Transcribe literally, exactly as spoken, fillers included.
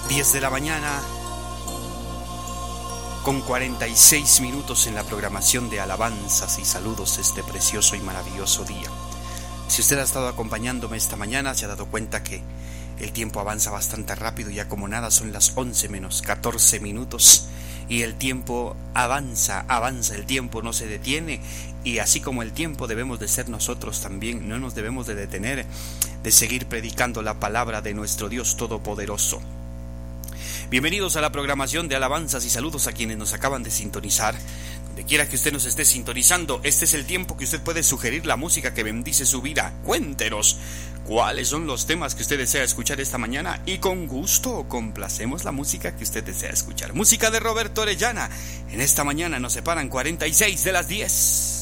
diez de la mañana con cuarenta y seis minutos en la programación de alabanzas y saludos este precioso y maravilloso día. Si usted ha estado acompañándome esta mañana, se ha dado cuenta que el tiempo avanza bastante rápido, ya como nada son las once menos catorce minutos y el tiempo avanza, avanza, el tiempo no se detiene, y así como el tiempo debemos de ser nosotros también, no nos debemos de detener de seguir predicando la palabra de nuestro Dios Todopoderoso. Bienvenidos a la programación de alabanzas y saludos a quienes nos acaban de sintonizar. Donde quiera que usted nos esté sintonizando, este es el tiempo que usted puede sugerir la música que bendice su vida. Cuéntenos cuáles son los temas que usted desea escuchar esta mañana y con gusto complacemos la música que usted desea escuchar. Música de Roberto Orellana. En esta mañana nos separan cuarenta y seis de las diez.